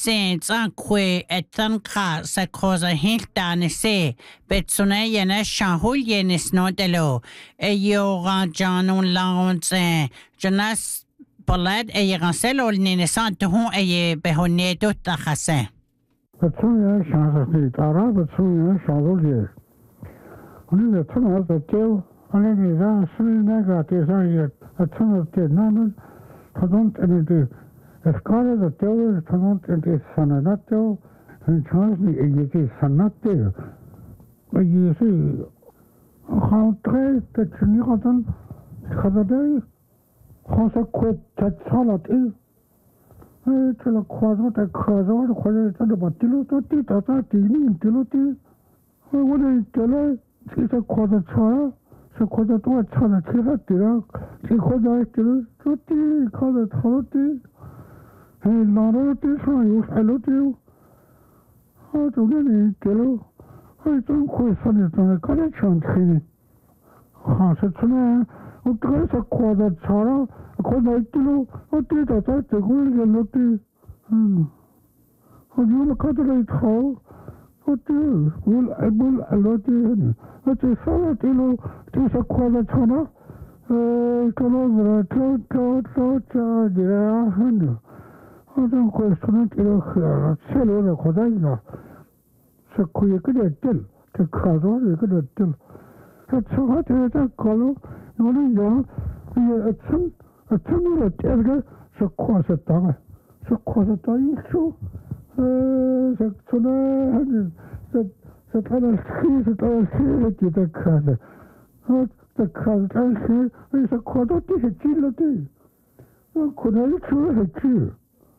sent anque et tanka sa cosa hiltane se betsune yene shahul yenis nodelo e yo ranjanun launse janas polad e yanselo nine santuhun e behoneto takase. Betsunya shansati tara betsunya shadulye. Oni betsunya beteu oni nizam suni nega tizayet betsunya te nanan tadont enedi eskare beteu tadont enedi sananateu chansni egiti sanateu yesi khantre tetchnigatan khadadei khansa kwet tatsalat tu la croisement ta croisement le croisement ta de batilo toti tata tini tiloti wala tele si ta croisement chara se croisement toi chara tira tira si croisement tira toti croisement toti hey laro ti sa yo aloti ha to ne telo hey ton ko sa ne ta kala chan khini ha se tuna utra sa croisement chara croisement tilo toti tata te gol geloti you cut it how what will able a lot what is so to a quarter chana I don't question it cellular Kodina. So you could tell the color you could tell. That's so hot a color, you a similar terror, so cause a tongue. So cause a tongue so the color the color is a quarter to chilly. Could I choose a chill?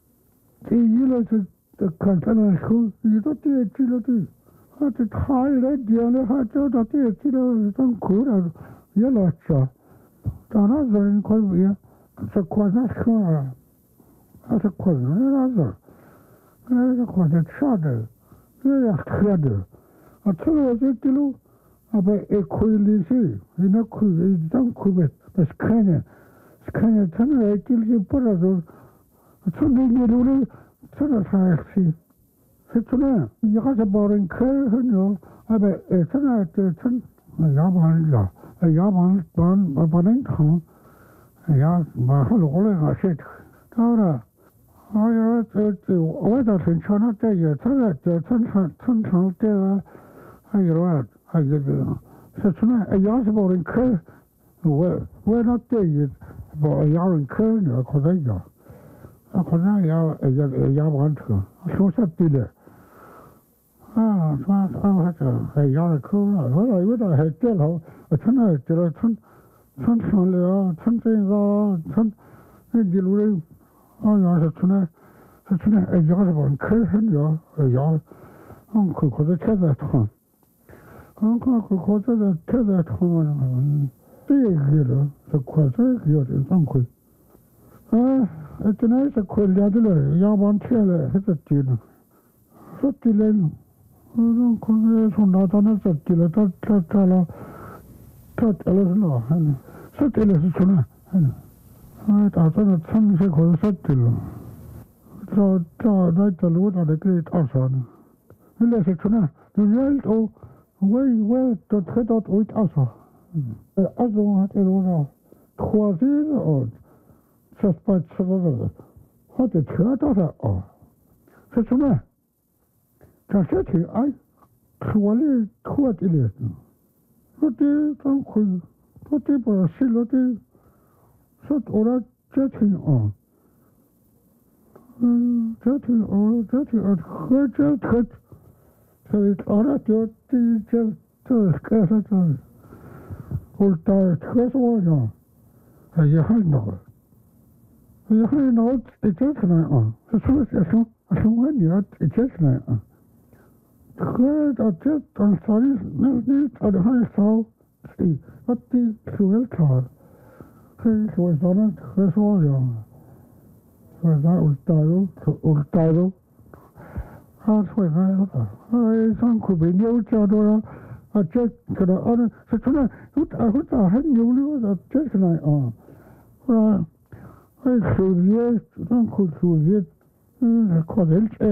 The container school, you don't do a chilly. At the high red yellow hat out of the kilo is uncool yellow chaw. Another in Colvia, it's a quarter score. That's a quarter, another. There's a quarter shadow. There's a shadow. A kilo about a quilly, you know, don't covet, the scanner. Scanner, I kill you, put us on. Something you do, sort of I see. It's a you got a boring curve, you know, about a ton a yaman, a yaman, one, a boring home. A yard, my whole I said, Tara. I weather in China, you tell it, the sun there. I wrote, I get such a yard boring curve. We're not there yet, but a yard curve, a Kodaya. A Kodaya, a yaman, so that be there. Ah, a yard curve. Well, I would have tell her, a ton something, delivery. Oh, yeah, that's a yard on curtain, a yard. Uncle could have said that one. Uncle could have said that one. Big, the quarter, you're uncle. It's a nice quilladler, yaman tailor, hit a tin. So till Uncle is not on a till a no, so till it's I thought that some say was a till. So, night the Lord of the great Arson. Unless it's not, the real way to tread out with us. The other one had a quasi or suspect survivor. What the third of it all. Such a man. Cassetti, I truly quite ill. What is uncle? What is a silly? Sot ora jetting on. Jetting on, hurt. So it's ora to scarce on. Old tired, scarce one. You have no. You have no, it's just on. So when you're just on. Good, or just on sorry, no need or the high soul. See, what the cruel child. Was on it, that's all young. Was that Ultado? That's what I uncle be no chadora. I just could have honor. So tonight, I had you was a just night on. Well, I should yes, uncle should yes,